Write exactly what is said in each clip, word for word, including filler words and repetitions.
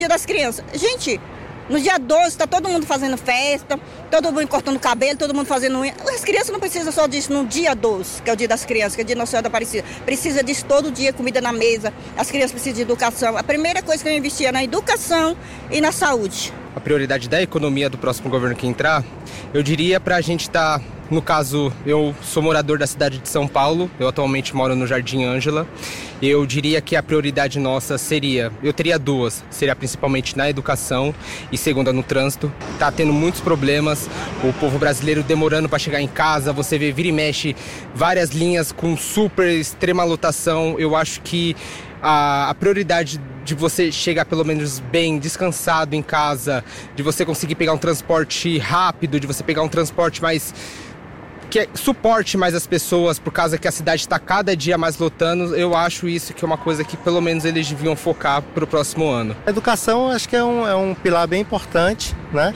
Dia das Crianças. Gente, no dia doze tá todo mundo fazendo festa, todo mundo cortando cabelo, todo mundo fazendo unha. As crianças não precisam só disso no dia doze, que é o dia das crianças, que é o dia Nossa Senhora da Aparecida. Precisa disso todo dia, comida na mesa, as crianças precisam de educação. A primeira coisa que eu investia é na educação e na saúde. A prioridade da economia do próximo governo que entrar, eu diria para a gente estar, tá, no caso, eu sou morador da cidade de São Paulo, eu atualmente moro no Jardim Ângela, eu diria que a prioridade nossa seria, eu teria duas, seria principalmente na educação e segunda no trânsito. Tá tendo muitos problemas, o povo brasileiro demorando para chegar em casa, você vê, vira e mexe, várias linhas com super extrema lotação. Eu acho que a, a prioridade de você chegar pelo menos bem, descansado em casa, de você conseguir pegar um transporte rápido, de você pegar um transporte mais... que suporte mais as pessoas, por causa que a cidade está cada dia mais lotando. Eu acho isso que é uma coisa que pelo menos eles deviam focar para o próximo ano. A educação acho que é um, é um pilar bem importante, né?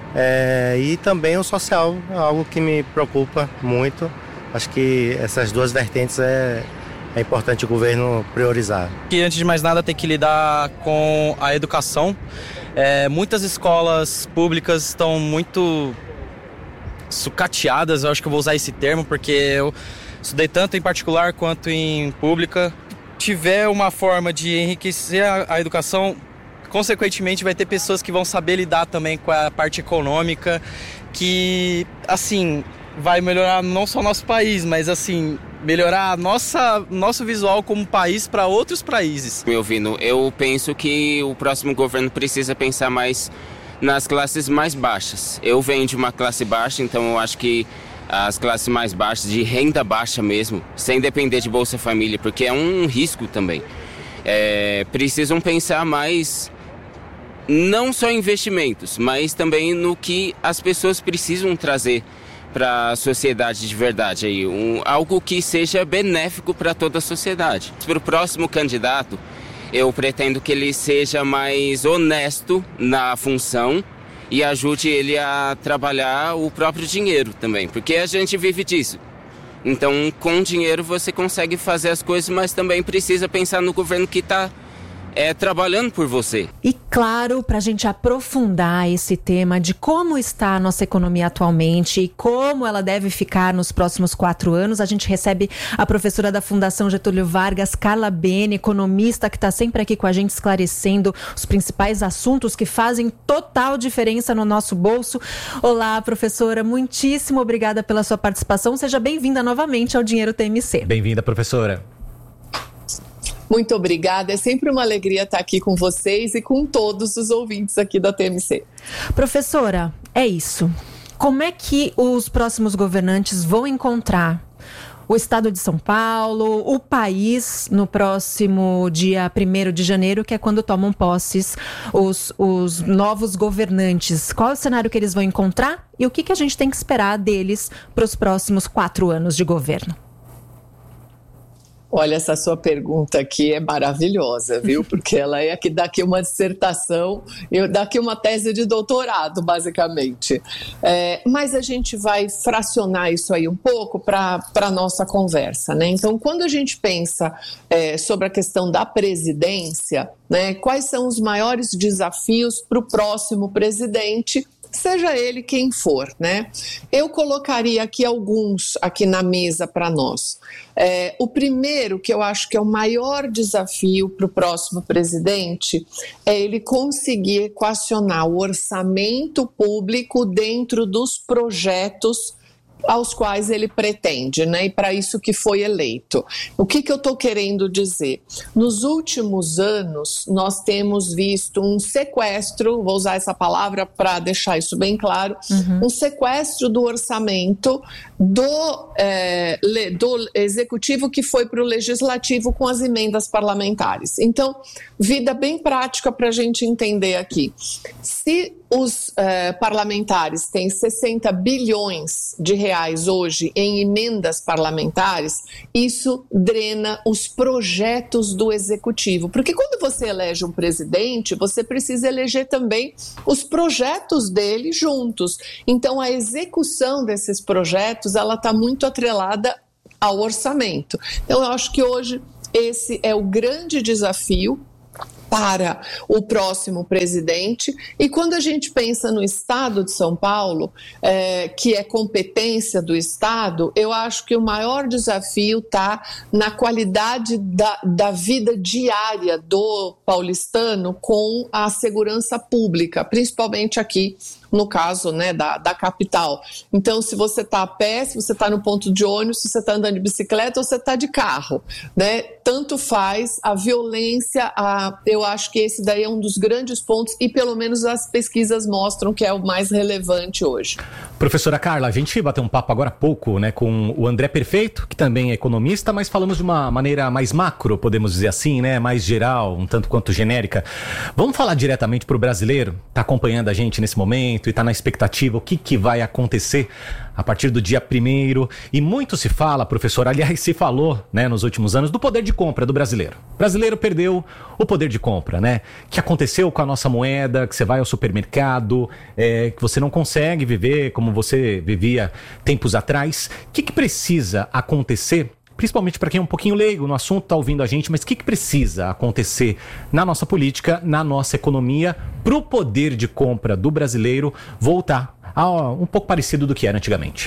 É, e também o social, é algo que me preocupa muito. Acho que essas duas vertentes é... É importante o governo priorizar. E antes de mais nada tem que lidar com a educação. É, muitas escolas públicas estão muito sucateadas, eu acho que eu vou usar esse termo, porque eu estudei tanto em particular quanto em pública. Se tiver uma forma de enriquecer a, a educação, consequentemente vai ter pessoas que vão saber lidar também com a parte econômica, que, assim, vai melhorar não só o nosso país, mas, assim, melhorar a nossa, nosso visual como país para outros países. Meu Vino, eu penso que o próximo governo precisa pensar mais nas classes mais baixas. Eu venho de uma classe baixa, então eu acho que as classes mais baixas, de renda baixa mesmo, sem depender de Bolsa Família, porque é um risco também, é, precisam pensar mais, não só em investimentos, mas também no que as pessoas precisam trazer para a sociedade de verdade, aí, um, algo que seja benéfico para toda a sociedade. Para o próximo candidato, eu pretendo que ele seja mais honesto na função e ajude ele a trabalhar o próprio dinheiro também, porque a gente vive disso. Então, com dinheiro você consegue fazer as coisas, mas também precisa pensar no governo que está é, trabalhando por você. E claro, para a gente aprofundar esse tema de como está a nossa economia atualmente e como ela deve ficar nos próximos quatro anos, a gente recebe a professora da Fundação Getúlio Vargas, Carla Bene, economista, que está sempre aqui com a gente esclarecendo os principais assuntos que fazem total diferença no nosso bolso. Olá, professora, muitíssimo obrigada pela sua participação. Seja bem-vinda novamente ao Dinheiro T M C. Bem-vinda, professora. Muito obrigada, é sempre uma alegria estar aqui com vocês e com todos os ouvintes aqui da T M C. Professora, é isso. Como é que os próximos governantes vão encontrar o estado de São Paulo, o país, no próximo dia primeiro de janeiro, que é quando tomam posses os, os novos governantes? Qual é o cenário que eles vão encontrar e o que, que a gente tem que esperar deles para os próximos quatro anos de governo? Olha, essa sua pergunta aqui é maravilhosa, viu? Porque ela é que dá aqui uma dissertação, eu, dá aqui uma tese de doutorado, basicamente. É, mas a gente vai fracionar isso aí um pouco para a nossa conversa, né? Então, quando a gente pensa é, sobre a questão da presidência, né, quais são os maiores desafios para o próximo presidente, seja ele quem for, né? Eu colocaria aqui alguns aqui na mesa para nós. É, o primeiro, que eu acho que é o maior desafio para o próximo presidente, é ele conseguir equacionar o orçamento público dentro dos projetos aos quais ele pretende, né? E para isso que foi eleito. O que, que eu estou querendo dizer? Nos últimos anos, nós temos visto um sequestro, vou usar essa palavra para deixar isso bem claro, uhum. um sequestro do orçamento do, é, do executivo que foi para o legislativo com as emendas parlamentares. Então, vida bem prática para a gente entender aqui. Se os eh, parlamentares têm sessenta bilhões de reais hoje em emendas parlamentares, isso drena os projetos do executivo. Porque quando você elege um presidente, você precisa eleger também os projetos dele juntos. Então, a execução desses projetos, ela está muito atrelada ao orçamento. Então, eu acho que hoje esse é o grande desafio para o próximo presidente. E quando a gente pensa no Estado de São Paulo, é, que é competência do Estado, eu acho que o maior desafio está na qualidade da, da vida diária do paulistano com a segurança pública, principalmente aqui no caso, né, da, da capital. Então, se você está a pé, se você está no ponto de ônibus, se você está andando de bicicleta ou se você está de carro, né, tanto faz. A violência, a, eu acho que esse daí é um dos grandes pontos e pelo menos as pesquisas mostram que é o mais relevante hoje. Professora Carla, a gente bateu um papo agora há pouco, né, com o André Perfeito, que também é economista, mas falamos de uma maneira mais macro, podemos dizer assim, né, mais geral, um tanto quanto genérica. Vamos falar diretamente para o brasileiro, está acompanhando a gente nesse momento e está na expectativa, o que, que vai acontecer a partir do dia primeiro. E muito se fala, professor, aliás, se falou, né, nos últimos anos, do poder de compra do brasileiro. O brasileiro perdeu o poder de compra, né? O que aconteceu com a nossa moeda, que você vai ao supermercado, é, que você não consegue viver como você vivia tempos atrás. O que, que precisa acontecer? Principalmente para quem é um pouquinho leigo no assunto, está ouvindo a gente, mas o que, que precisa acontecer na nossa política, na nossa economia, para o poder de compra do brasileiro voltar a um pouco parecido do que era antigamente?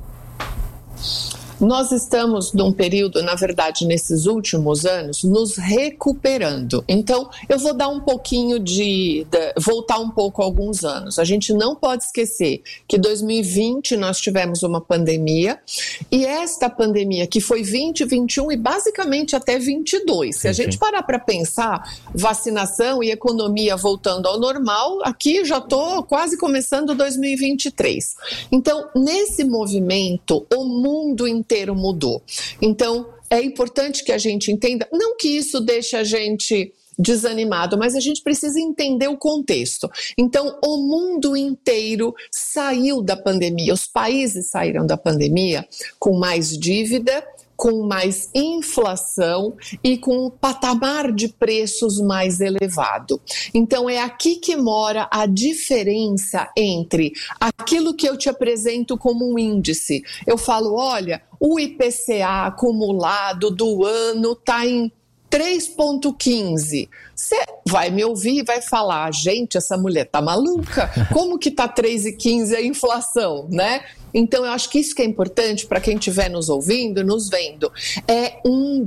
Nós estamos num período, na verdade, nesses últimos anos, nos recuperando. Então, eu vou dar um pouquinho de, de... voltar um pouco a alguns anos. A gente não pode esquecer que em dois mil e vinte nós tivemos uma pandemia, e esta pandemia que foi vinte, vinte e um e basicamente até vinte e dois. Se a gente parar para pensar, vacinação e economia voltando ao normal, aqui já estou quase começando dois mil e vinte e três. Então, nesse movimento, o mundo inteiro mudou. Então, é importante que a gente entenda, não que isso deixe a gente desanimado, mas a gente precisa entender o contexto. Então, o mundo inteiro saiu da pandemia, os países saíram da pandemia com mais dívida, com mais inflação e com um patamar de preços mais elevado. Então, é aqui que mora a diferença entre aquilo que eu te apresento como um índice. Eu falo, olha, o I P C A acumulado do ano está em três vírgula quinze. Você vai me ouvir e vai falar, gente, essa mulher tá maluca? Como que tá três vírgula quinze a inflação, né? Então, eu acho que isso que é importante para quem estiver nos ouvindo, nos vendo, é um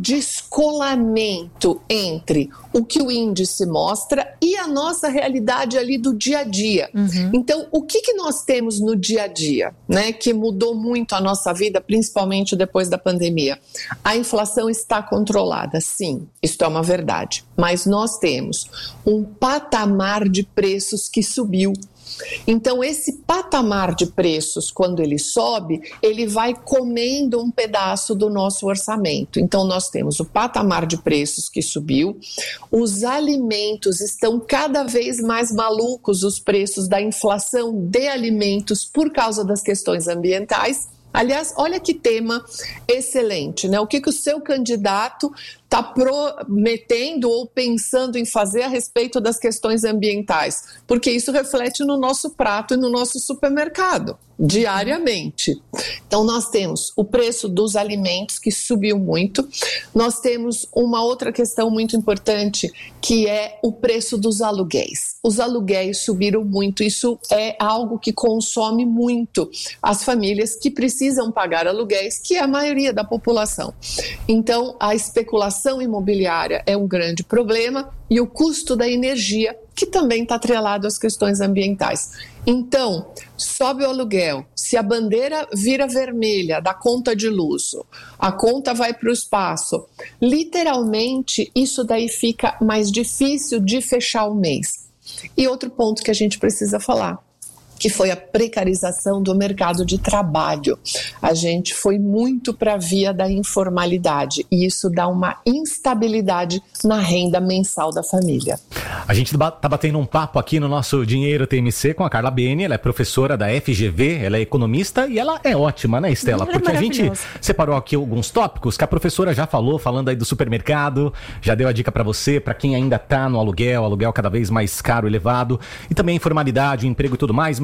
descolamento entre o que o índice mostra e a nossa realidade ali do dia a dia. Uhum. Então, o que, que nós temos no dia a dia, né, que mudou muito a nossa vida, principalmente depois da pandemia? A inflação está controlada, sim, isso é uma verdade, mas nós temos um patamar de preços que subiu. Então, esse patamar de preços, quando ele sobe, ele vai comendo um pedaço do nosso orçamento. Então, nós temos o patamar de preços que subiu, os alimentos estão cada vez mais malucos, os preços da inflação de alimentos por causa das questões ambientais. Aliás, olha que tema excelente, né? O que, que o seu candidato está prometendo ou pensando em fazer a respeito das questões ambientais? Porque isso reflete no nosso prato e no nosso supermercado, diariamente. Então, nós temos o preço dos alimentos, que subiu muito. Nós temos uma outra questão muito importante, que é o preço dos aluguéis. Os aluguéis subiram muito. Isso é algo que consome muito as famílias que precisam pagar aluguéis, que é a maioria da população. Então, a especulação imobiliária é um grande problema e o custo da energia, que também está atrelado às questões ambientais. Então, sobe o aluguel, se a bandeira vira vermelha da conta de luz, a conta vai para o espaço, literalmente isso daí fica mais difícil de fechar o mês. E outro ponto que a gente precisa falar, que foi a precarização do mercado de trabalho. A gente foi muito para a via da informalidade e isso dá uma instabilidade na renda mensal da família. A gente está batendo um papo aqui no nosso Dinheiro T M C com a Carla Bene, ela é professora da F G V, ela é economista e ela é ótima, né, Estela? Ela Porque é a gente separou aqui alguns tópicos que a professora já falou, falando aí do supermercado, já deu a dica para você, para quem ainda está no aluguel, aluguel cada vez mais caro, elevado, e também informalidade, emprego e tudo mais, mas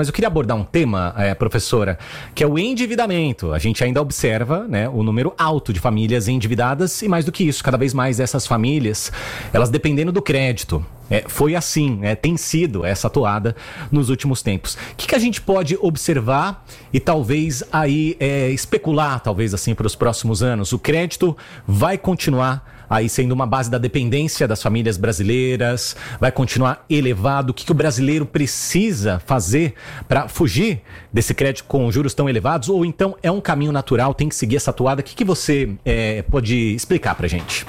mas eu queria abordar um tema, é, professora, que é o endividamento. A gente ainda observa, né, o número alto de famílias endividadas e, mais do que isso, cada vez mais essas famílias, elas dependendo do crédito. É, foi assim, né, tem sido essa toada nos últimos tempos. O que, que a gente pode observar e talvez aí é, especular, talvez assim, para os próximos anos? O crédito vai continuar aí sendo uma base da dependência das famílias brasileiras, vai continuar elevado. O que, que o brasileiro precisa fazer para fugir desse crédito com juros tão elevados? Ou então é um caminho natural, tem que seguir essa toada? O que, que você é, pode explicar para a gente?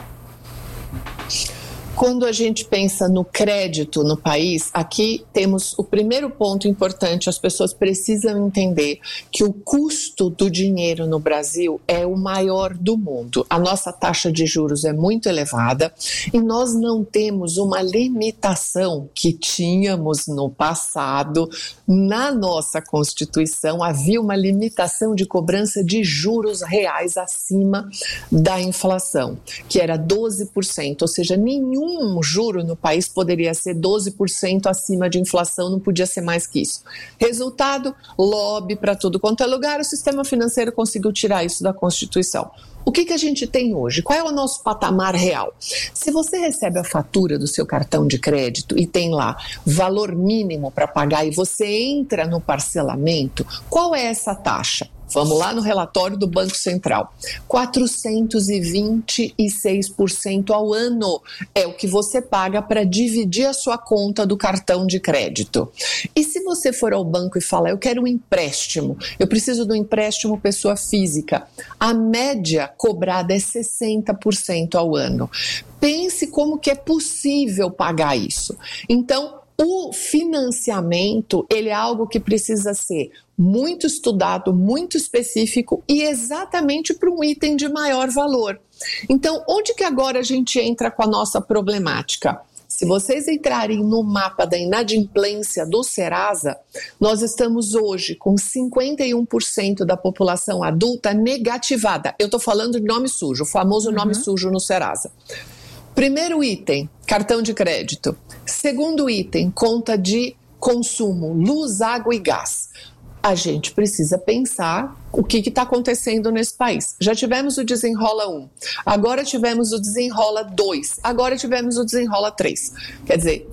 Quando a gente pensa no crédito no país, aqui temos o primeiro ponto importante: as pessoas precisam entender que o custo do dinheiro no Brasil é o maior do mundo. A nossa taxa de juros é muito elevada e nós não temos uma limitação que tínhamos no passado. Na nossa Constituição havia uma limitação de cobrança de juros reais acima da inflação, que era doze por cento, ou seja, nenhum um juro no país poderia ser doze por cento acima de inflação, não podia ser mais que isso. Resultado, lobby para tudo quanto é lugar, o sistema financeiro conseguiu tirar isso da Constituição. O que, que a gente tem hoje? Qual é o nosso patamar real? Se você recebe a fatura do seu cartão de crédito e tem lá valor mínimo para pagar e você entra no parcelamento, qual é essa taxa? Vamos lá no relatório do Banco Central. quatrocentos e vinte e seis por cento ao ano é o que você paga para dividir a sua conta do cartão de crédito. E se você for ao banco e falar, eu quero um empréstimo, eu preciso de um empréstimo pessoa física, a média cobrada é sessenta por cento ao ano. Pense como que é possível pagar isso. Então, o financiamento, ele é algo que precisa ser muito estudado, muito específico e exatamente para um item de maior valor. Então, onde que agora a gente entra com a nossa problemática? Se vocês entrarem no mapa da inadimplência do Serasa, nós estamos hoje com cinquenta e um por cento da população adulta negativada. Eu estou falando de nome sujo, o famoso uhum. nome sujo no Serasa. Primeiro item, cartão de crédito. Segundo item, conta de consumo, luz, água e gás. A gente precisa pensar o que está acontecendo nesse país. Já tivemos o Desenrola um, agora tivemos o Desenrola dois, agora tivemos o Desenrola três. Quer dizer,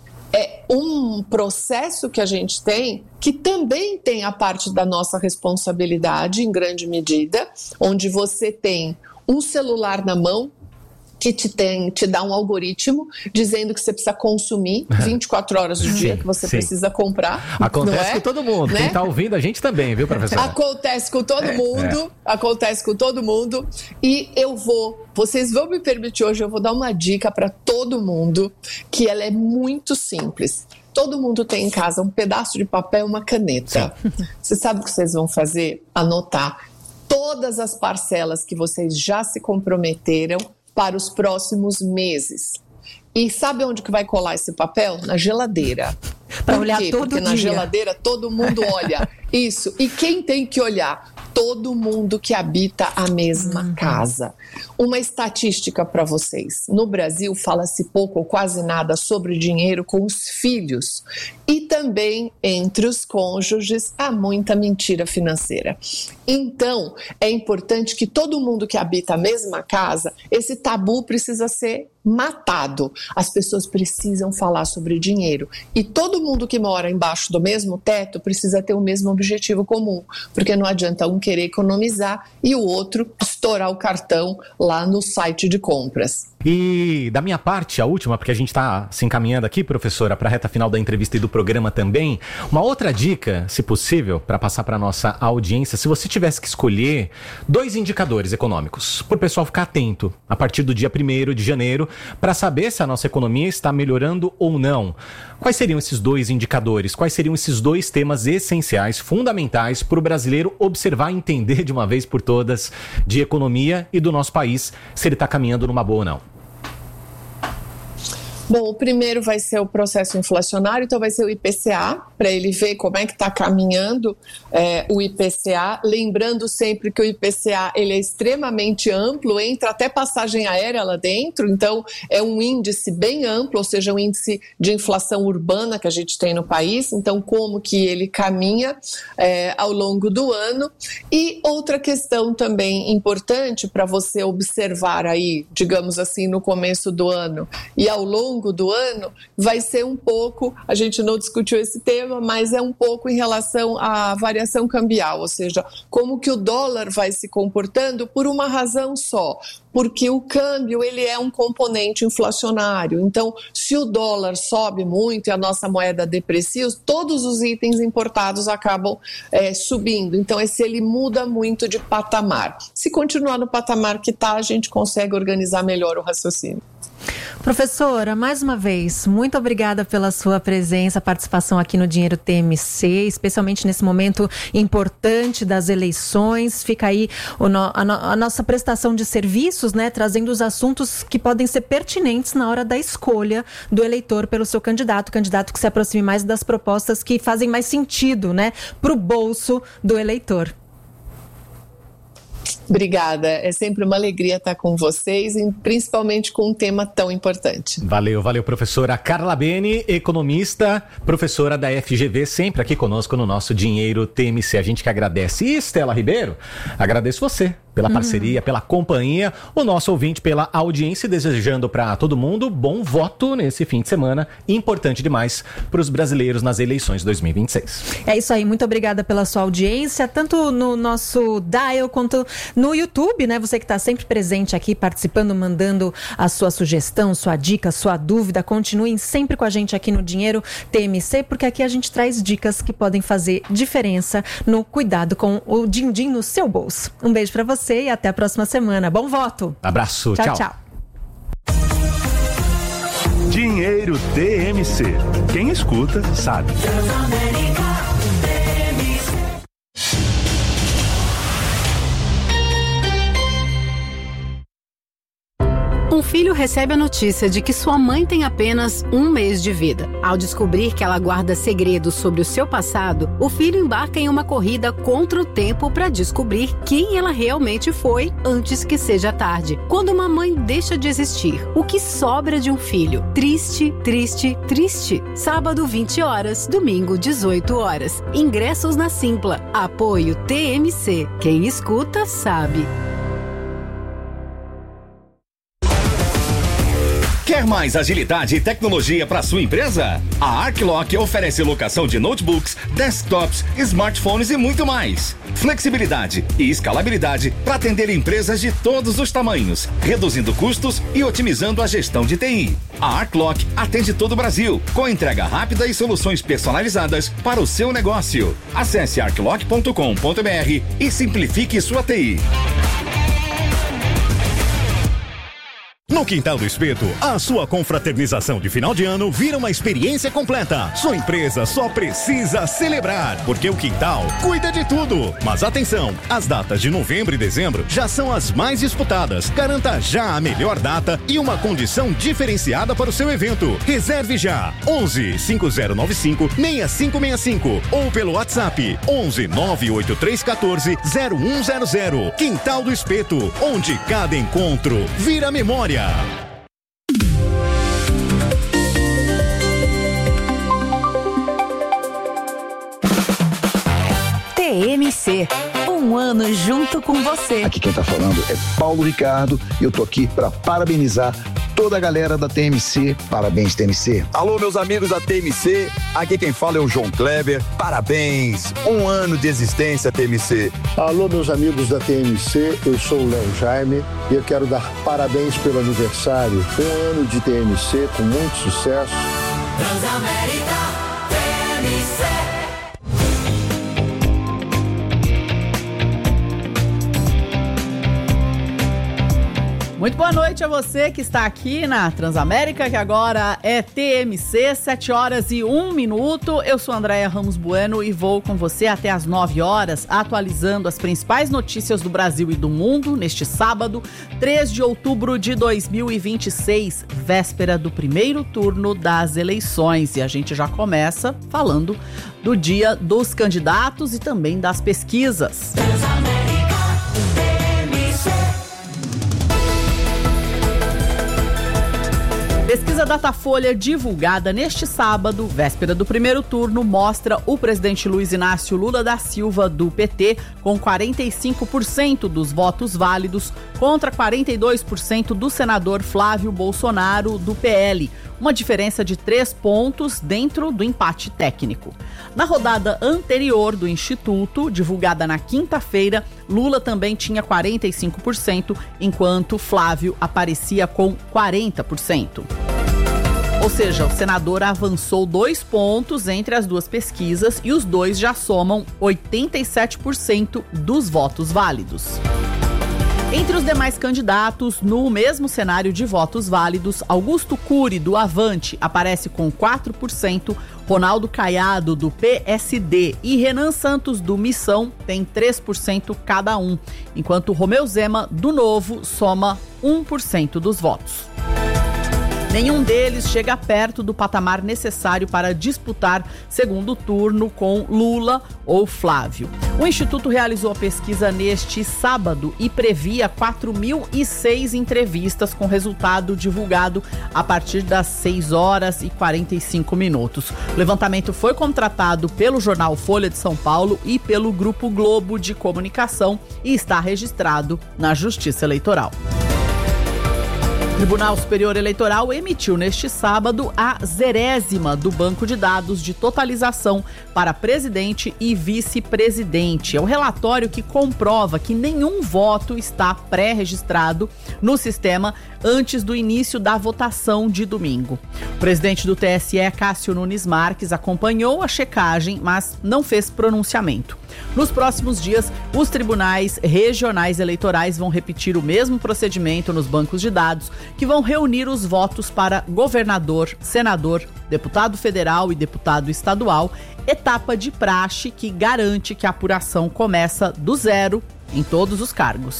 é um processo que a gente tem que também tem a parte da nossa responsabilidade, em grande medida, onde você tem um celular na mão, que te, tem, te dá um algoritmo dizendo que você precisa consumir vinte e quatro horas do dia, que você sim. precisa comprar. Acontece é? com todo mundo. Né? Quem está ouvindo a gente também, viu, professora? Acontece com todo é, mundo. É. Acontece com todo mundo. E eu vou, vocês vão me permitir hoje, eu vou dar uma dica para todo mundo, que ela é muito simples. Todo mundo tem em casa um pedaço de papel e uma caneta. Sim. Você sabe o que vocês vão fazer? Anotar todas as parcelas que vocês já se comprometeram para os próximos meses. E sabe onde que vai colar esse papel? Na geladeira. Para olhar todo Porque dia. Na geladeira todo mundo olha. Isso. E quem tem que olhar? Todo mundo que habita a mesma uhum. casa. Uma estatística para vocês. No Brasil fala-se pouco ou quase nada sobre dinheiro com os filhos. E também entre os cônjuges há muita mentira financeira. Então, é importante que todo mundo que habita a mesma casa, esse tabu precisa ser matado. As pessoas precisam falar sobre dinheiro. E todo mundo que mora embaixo do mesmo teto precisa ter o mesmo objetivo comum. Porque não adianta um querer economizar e o outro estourar o cartão lá no site de compras. E da minha parte, a última, porque a gente está se encaminhando aqui, professora, para a reta final da entrevista e do programa também, uma outra dica, se possível, para passar para a nossa audiência, se você tivesse que escolher dois indicadores econômicos, para o pessoal ficar atento a partir do dia primeiro de janeiro, para saber se a nossa economia está melhorando ou não. Quais seriam esses dois indicadores? Quais seriam esses dois temas essenciais, fundamentais para o brasileiro observar e entender de uma vez por todas de economia e do nosso país, se ele está caminhando numa boa ou não? Bom, o primeiro vai ser o processo inflacionário, então vai ser o I P C A, para ele ver como é que está caminhando é, o I P C A. Lembrando sempre que o I P C A ele é extremamente amplo, entra até passagem aérea lá dentro, então é um índice bem amplo, ou seja, um índice de inflação urbana que a gente tem no país, então como que ele caminha é, ao longo do ano. E outra questão também importante para você observar aí, digamos assim, no começo do ano e ao longo do ano, vai ser um pouco, a gente não discutiu esse tema, mas é um pouco em relação à variação cambial, ou seja, como que o dólar vai se comportando por uma razão só, porque o câmbio ele é um componente inflacionário, então se o dólar sobe muito e a nossa moeda deprecia, todos os itens importados acabam é, subindo, então esse ele muda muito de patamar. Se continuar no patamar que está, a gente consegue organizar melhor o raciocínio. Professora, mais uma vez, muito obrigada pela sua presença, participação aqui no Dinheiro T M C, especialmente nesse momento importante das eleições. Fica aí o no, a, no, a nossa prestação de serviços, né, trazendo os assuntos que podem ser pertinentes na hora da escolha do eleitor pelo seu candidato, candidato que se aproxime mais das propostas que fazem mais sentido, né, para o bolso do eleitor. Obrigada, é sempre uma alegria estar com vocês, e principalmente com um tema tão importante. Valeu, valeu, professora Carla Bene, economista, professora da F G V, sempre aqui conosco no nosso Dinheiro T M C. A gente que agradece. E Estela Ribeiro, agradeço você pela parceria, uhum. pela companhia, o nosso ouvinte pela audiência, desejando para todo mundo bom voto nesse fim de semana, importante demais para os brasileiros nas eleições dois mil e vinte e seis. É isso aí, muito obrigada pela sua audiência, tanto no nosso dial quanto no YouTube, né? Você que está sempre presente aqui, participando, mandando a sua sugestão, sua dica, sua dúvida, continuem sempre com a gente aqui no Dinheiro T M C, porque aqui a gente traz dicas que podem fazer diferença no cuidado com o din-din no seu bolso. Um beijo para você e até a próxima semana. Bom voto! Abraço, tchau. Tchau, tchau. Dinheiro T M C. Quem escuta, sabe. Um filho recebe a notícia de que sua mãe tem apenas um mês de vida. Ao descobrir que ela guarda segredos sobre o seu passado, o filho embarca em uma corrida contra o tempo para descobrir quem ela realmente foi antes que seja tarde. Quando uma mãe deixa de existir, o que sobra de um filho? Triste, triste, triste. Sábado, vinte horas. Domingo, dezoito horas. Ingressos na Simpla. Apoio T M C. Quem escuta, sabe. Quer mais agilidade e tecnologia para sua empresa? A Arclock oferece locação de notebooks, desktops, smartphones e muito mais. Flexibilidade e escalabilidade para atender empresas de todos os tamanhos, reduzindo custos e otimizando a gestão de T I. A Arclock atende todo o Brasil, com entrega rápida e soluções personalizadas para o seu negócio. Acesse arclock ponto com ponto b r e simplifique sua T I. No Quintal do Espeto, a sua confraternização de final de ano vira uma experiência completa. Sua empresa só precisa celebrar, porque o Quintal cuida de tudo. Mas atenção, as datas de novembro e dezembro já são as mais disputadas. Garanta já a melhor data e uma condição diferenciada para o seu evento. Reserve já, onze, cinco zero nove cinco, seis cinco seis cinco ou pelo WhatsApp onze, nove oito três um quatro, zero um zero zero. Quintal do Espeto, onde cada encontro vira memória. T M C, um ano junto com você. Aqui quem tá falando é Paulo Ricardo e eu tô aqui para parabenizar toda a galera da T M C. Parabéns, T M C. Alô, meus amigos da T M C, aqui quem fala é o João Kleber. Parabéns, um ano de existência, T M C. Alô, meus amigos da T M C, eu sou o Léo Jaime e eu quero dar parabéns pelo aniversário. Um ano de T M C com muito sucesso. Transamérica T M C. Muito boa noite a você que está aqui na Transamérica, que agora é T M C, sete horas e um minuto. Eu sou Andréia Ramos Bueno e vou com você até às nove horas, atualizando as principais notícias do Brasil e do mundo neste sábado, três de outubro de dois mil e vinte e seis, véspera do primeiro turno das eleições. E a gente já começa falando do dia dos candidatos e também das pesquisas. Transamérica. Pesquisa Datafolha divulgada neste sábado, véspera do primeiro turno, mostra o presidente Luiz Inácio Lula da Silva, do P T, com quarenta e cinco por cento dos votos válidos contra quarenta e dois por cento do senador Flávio Bolsonaro, do P L. Uma diferença de três pontos dentro do empate técnico. Na rodada anterior do Instituto, divulgada na quinta-feira, Lula também tinha quarenta e cinco por cento, enquanto Flávio aparecia com quarenta por cento. Ou seja, o senador avançou dois pontos entre as duas pesquisas e os dois já somam oitenta e sete por cento dos votos válidos. Entre os demais candidatos, no mesmo cenário de votos válidos, Augusto Cury, do Avante, aparece com quatro por cento, Ronaldo Caiado, do P S D, e Renan Santos, do Missão, tem três por cento cada um, enquanto Romeu Zema, do Novo, soma um por cento dos votos. Nenhum deles chega perto do patamar necessário para disputar segundo turno com Lula ou Flávio. O Instituto realizou a pesquisa neste sábado e previa quatro mil e seis entrevistas, com resultado divulgado a partir das seis horas e quarenta e cinco minutos. O levantamento foi contratado pelo jornal Folha de São Paulo e pelo Grupo Globo de Comunicação e está registrado na Justiça Eleitoral. O Tribunal Superior Eleitoral emitiu neste sábado a zerésima do banco de dados de totalização para presidente e vice-presidente. É o relatório que comprova que nenhum voto está pré-registrado no sistema antes do início da votação de domingo. O presidente do T S E, Cássio Nunes Marques, acompanhou a checagem, mas não fez pronunciamento. Nos próximos dias, os tribunais regionais eleitorais vão repetir o mesmo procedimento nos bancos de dados, que vão reunir os votos para governador, senador, deputado federal e deputado estadual, etapa de praxe que garante que a apuração começa do zero em todos os cargos.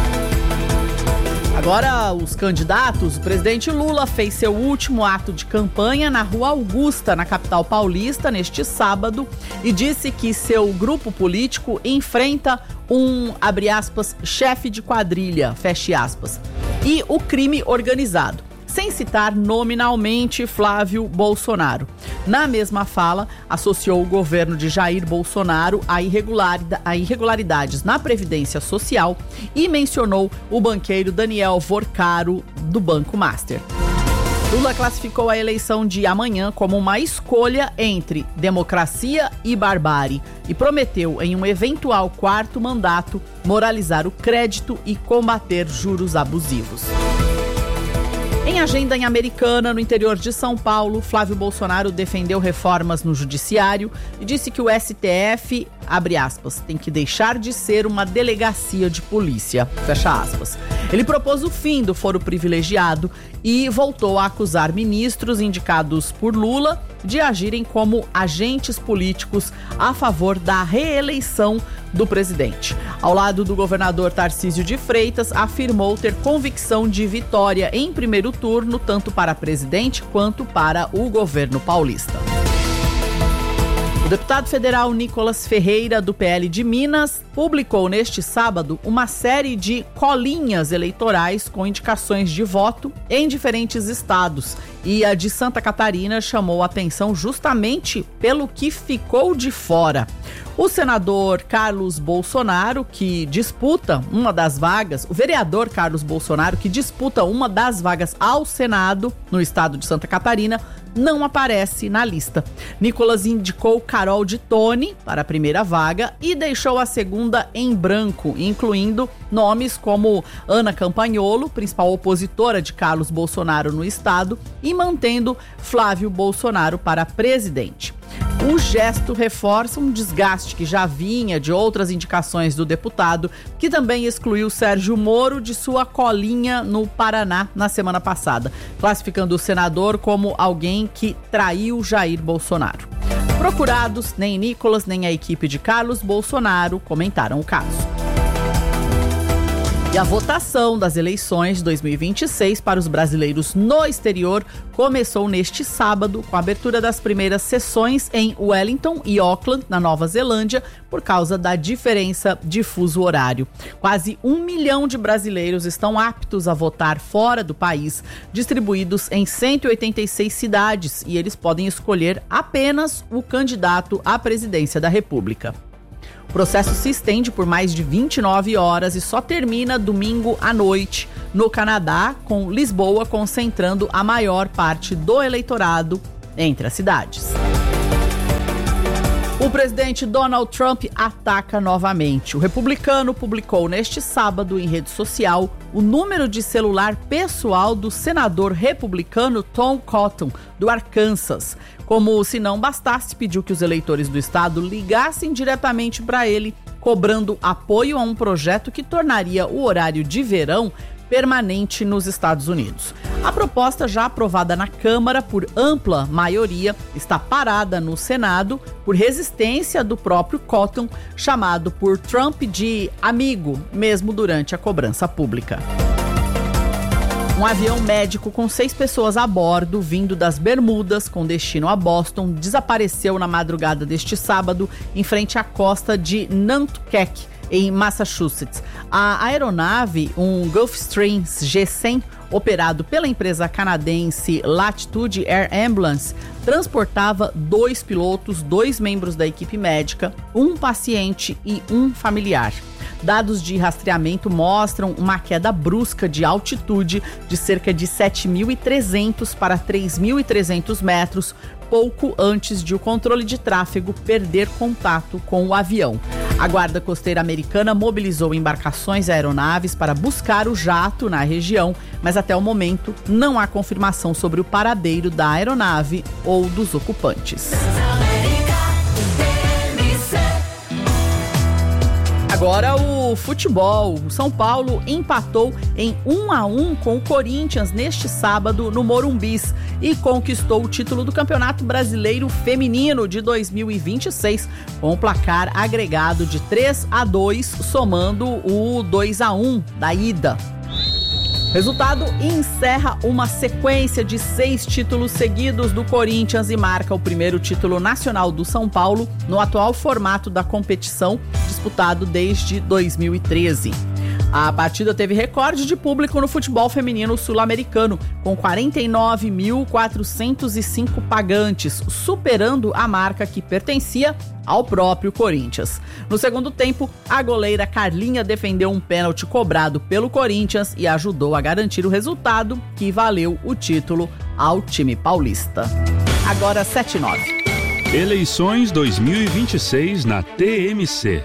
Agora, os candidatos, o presidente Lula fez seu último ato de campanha na Rua Augusta, na capital paulista, neste sábado, e disse que seu grupo político enfrenta um, abre aspas, chefe de quadrilha, feche aspas, e o crime organizado, sem citar nominalmente Flávio Bolsonaro. Na mesma fala, associou o governo de Jair Bolsonaro a, irregularidade, a irregularidades na Previdência Social e mencionou o banqueiro Daniel Vorcaro, do Banco Master. Lula classificou a eleição de amanhã como uma escolha entre democracia e barbárie e prometeu, em um eventual quarto mandato, moralizar o crédito e combater juros abusivos. Em agenda em Americana, no interior de São Paulo, Flávio Bolsonaro defendeu reformas no judiciário e disse que o S T F, abre aspas, tem que deixar de ser uma delegacia de polícia, fecha aspas. Ele propôs o fim do foro privilegiado e voltou a acusar ministros indicados por Lula de agirem como agentes políticos a favor da reeleição do presidente. Ao lado do governador Tarcísio de Freitas, afirmou ter convicção de vitória em primeiro turno, tanto para presidente quanto para o governo paulista. O deputado federal Nicolas Ferreira, do P L de Minas, publicou neste sábado uma série de colinhas eleitorais com indicações de voto em diferentes estados. E a de Santa Catarina chamou a atenção justamente pelo que ficou de fora. O senador Carlos Bolsonaro, que disputa uma das vagas, o vereador Carlos Bolsonaro, que disputa uma das vagas ao Senado no estado de Santa Catarina, não aparece na lista. Nicolas indicou Carol de Tone para a primeira vaga e deixou a segunda em branco, incluindo nomes como Ana Campagnolo, principal opositora de Carlos Bolsonaro no estado, e mantendo Flávio Bolsonaro para presidente. O gesto reforça um desgaste que já vinha de outras indicações do deputado, que também excluiu Sérgio Moro de sua colinha no Paraná na semana passada, classificando o senador como alguém que traiu Jair Bolsonaro. Procurados, nem Nicolas nem a equipe de Carlos Bolsonaro comentaram o caso. E a votação das eleições de dois mil e vinte e seis para os brasileiros no exterior começou neste sábado, com a abertura das primeiras sessões em Wellington e Auckland, na Nova Zelândia, por causa da diferença de fuso horário. Quase um milhão de brasileiros estão aptos a votar fora do país, distribuídos em cento e oitenta e seis cidades, e eles podem escolher apenas o candidato à presidência da República. O processo se estende por mais de vinte e nove horas e só termina domingo à noite no Canadá, com Lisboa concentrando a maior parte do eleitorado entre as cidades. O presidente Donald Trump ataca novamente. O republicano publicou neste sábado em rede social o número de celular pessoal do senador republicano Tom Cotton, do Arkansas. Como se não bastasse, pediu que os eleitores do estado ligassem diretamente para ele, cobrando apoio a um projeto que tornaria o horário de verão permanente nos Estados Unidos. A proposta, já aprovada na Câmara por ampla maioria, está parada no Senado por resistência do próprio Cotton, chamado por Trump de amigo, mesmo durante a cobrança pública. Um avião médico com seis pessoas a bordo, vindo das Bermudas com destino a Boston, desapareceu na madrugada deste sábado em frente à costa de Nantucket, em Massachusetts. A aeronave, um Gulfstream G cem, operado pela empresa canadense Latitude Air Ambulance, transportava dois pilotos, dois membros da equipe médica, um paciente e um familiar. Dados de rastreamento mostram uma queda brusca de altitude de cerca de sete mil e trezentos para três mil e trezentos metros, pouco antes de o controle de tráfego perder contato com o avião. A Guarda Costeira Americana mobilizou embarcações e aeronaves para buscar o jato na região, mas até o momento não há confirmação sobre o paradeiro da aeronave ou dos ocupantes. Agora o futebol. O São Paulo empatou em um a um com o Corinthians neste sábado no Morumbis e conquistou o título do Campeonato Brasileiro Feminino de dois mil e vinte e seis com o placar agregado de três a dois, somando o dois a um da ida. O resultado encerra uma sequência de seis títulos seguidos do Corinthians e marca o primeiro título nacional do São Paulo no atual formato da competição, disputado desde dois mil e treze. A partida teve recorde de público no futebol feminino sul-americano, com quarenta e nove mil quatrocentos e cinco pagantes, superando a marca que pertencia ao próprio Corinthians. No segundo tempo, a goleira Carlinha defendeu um pênalti cobrado pelo Corinthians e ajudou a garantir o resultado, que valeu o título ao time paulista. Agora sete e nove. Eleições dois mil e vinte e seis na T M C.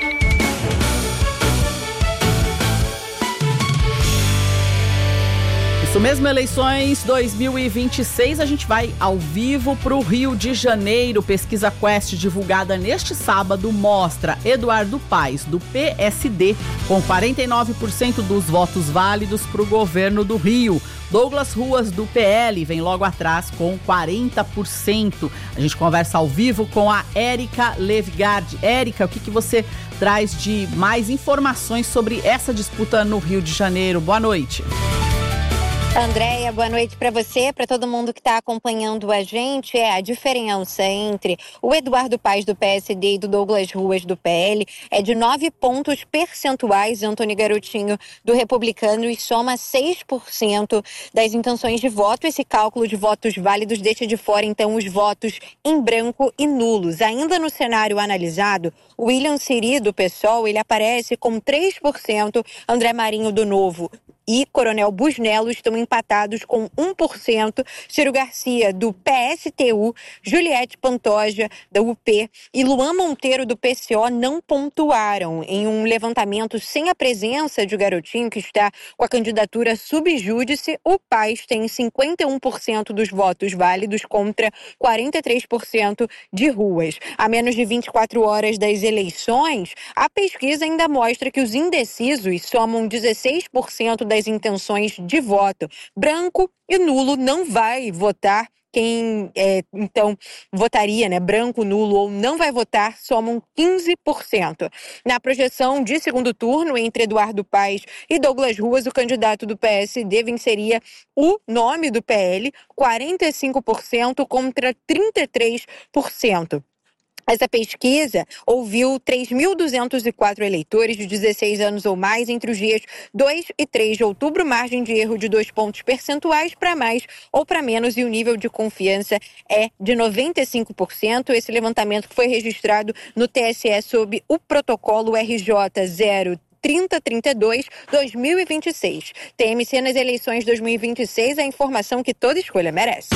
Isso mesmo, eleições dois mil e vinte e seis, a gente vai ao vivo para o Rio de Janeiro. Pesquisa Quest divulgada neste sábado mostra Eduardo Paes, do P S D, com quarenta e nove por cento dos votos válidos para o governo do Rio. Douglas Ruas, do P L, vem logo atrás com quarenta por cento. A gente conversa ao vivo com a Érica Levgard. Érica, o que, que você traz de mais informações sobre essa disputa no Rio de Janeiro? Boa noite. Andréia, boa noite para você, para todo mundo que está acompanhando a gente. É, a diferença entre o Eduardo Paes do P S D e do Douglas Ruas do P L é de nove pontos percentuais. Antônio Garotinho do Republicano e soma seis por cento das intenções de voto. Esse cálculo de votos válidos deixa de fora, então, os votos em branco e nulos. Ainda no cenário analisado, William Siri do PSOL, ele aparece com três por cento, André Marinho do Novo e Coronel Busnello estão empatados com um por cento. Ciro Garcia, do P S T U, Juliette Pantoja, da U P e Luan Monteiro, do P C O, não pontuaram. Em um levantamento sem a presença de Garotinho, que está com a candidatura subjúdice, o Paz tem cinquenta e um por cento dos votos válidos contra quarenta e três por cento de Ruas. A menos de vinte e quatro horas das eleições, a pesquisa ainda mostra que os indecisos somam dezesseis por cento das intenções de voto. Branco e nulo não vai votar. Quem, é, então, votaria, né, branco, nulo ou não vai votar, somam quinze por cento. Na projeção de segundo turno, entre Eduardo Paes e Douglas Ruas, o candidato do P S D venceria o nome do P L, quarenta e cinco por cento contra trinta e três por cento. Essa pesquisa ouviu três mil duzentos e quatro eleitores de dezesseis anos ou mais entre os dias dois e três de outubro, margem de erro de dois pontos percentuais para mais ou para menos, e o nível de confiança é de noventa e cinco por cento. Esse levantamento foi registrado no T S E sob o protocolo R J zero trinta trinta e dois barra dois mil e vinte e seis. T M C nas eleições dois mil e vinte e seis, a informação que toda escolha merece.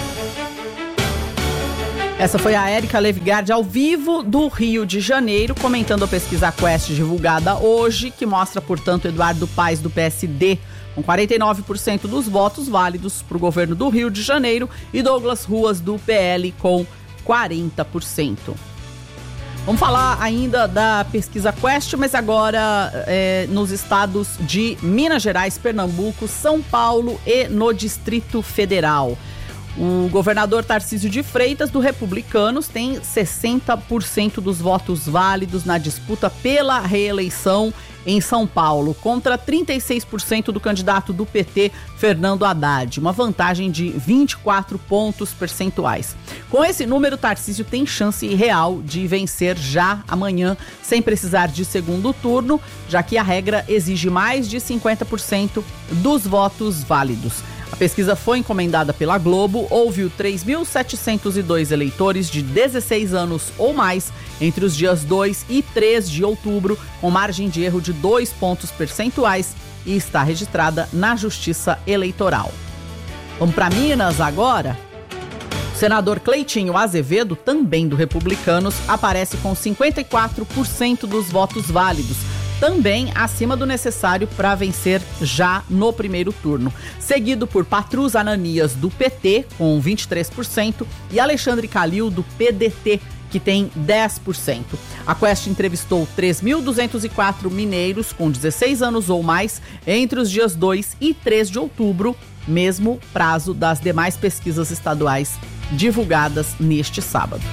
Essa foi a Érica Levigard ao vivo do Rio de Janeiro, comentando a pesquisa Quest divulgada hoje, que mostra, portanto, Eduardo Paes do P S D com quarenta e nove por cento dos votos válidos para o governo do Rio de Janeiro e Douglas Ruas do P L com quarenta por cento. Vamos falar ainda da pesquisa Quest, mas agora é, nos estados de Minas Gerais, Pernambuco, São Paulo e no Distrito Federal. O governador Tarcísio de Freitas, do Republicanos, tem sessenta por cento dos votos válidos na disputa pela reeleição em São Paulo, contra trinta e seis por cento do candidato do P T, Fernando Haddad, uma vantagem de vinte e quatro pontos percentuais. Com esse número, Tarcísio tem chance real de vencer já amanhã, sem precisar de segundo turno, já que a regra exige mais de cinquenta por cento dos votos válidos. A pesquisa foi encomendada pela Globo, ouviu três mil setecentos e dois eleitores de dezesseis anos ou mais entre os dias dois e três de outubro, com margem de erro de dois pontos percentuais, e está registrada na Justiça Eleitoral. Vamos para Minas agora? O senador Cleitinho Azevedo, também do Republicanos, aparece com cinquenta e quatro por cento dos votos válidos, também acima do necessário para vencer já no primeiro turno. Seguido por Patrus Ananias, do P T, com vinte e três por cento, e Alexandre Calil, do P D T, que tem dez por cento. A Quest entrevistou três mil duzentos e quatro mineiros com dezesseis anos ou mais entre os dias dois e três de outubro, mesmo prazo das demais pesquisas estaduais divulgadas neste sábado.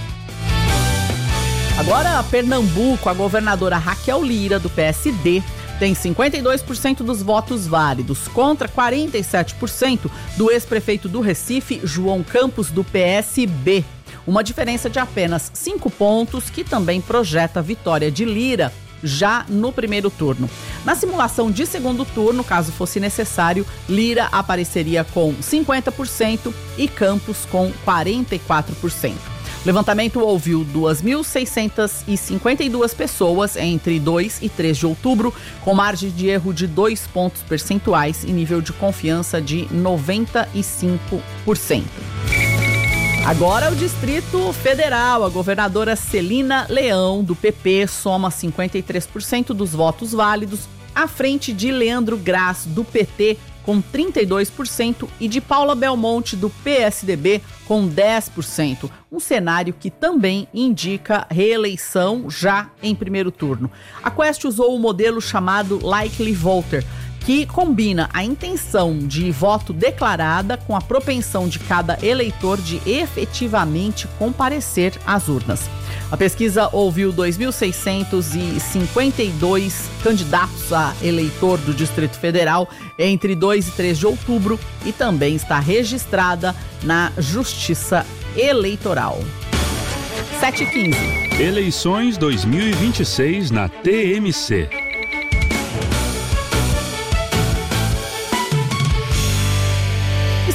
Agora, Pernambuco, a governadora Raquel Lira, do P S D, tem cinquenta e dois por cento dos votos válidos, contra quarenta e sete por cento do ex-prefeito do Recife, João Campos, do P S B. Uma diferença de apenas cinco pontos, que também projeta a vitória de Lira já no primeiro turno. Na simulação de segundo turno, caso fosse necessário, Lira apareceria com cinquenta por cento e Campos com quarenta e quatro por cento. O levantamento ouviu duas mil seiscentas e cinquenta e duas pessoas entre dois e três de outubro, com margem de erro de dois pontos percentuais e nível de confiança de noventa e cinco por cento. Agora o Distrito Federal, a governadora Celina Leão, do P P, soma cinquenta e três por cento dos votos válidos, à frente de Leandro Graz, do P T, com trinta e dois por cento, e de Paula Belmonte, do P S D B, com dez por cento. Um cenário que também indica reeleição já em primeiro turno. A Quest usou o modelo chamado Likely Voter, que combina a intenção de voto declarada com a propensão de cada eleitor de efetivamente comparecer às urnas. A pesquisa ouviu dois mil seiscentos e cinquenta e dois candidatos a eleitor do Distrito Federal entre dois e três de outubro e também está registrada na Justiça Eleitoral. sete e quinze. Eleições dois mil e vinte e seis na T M C.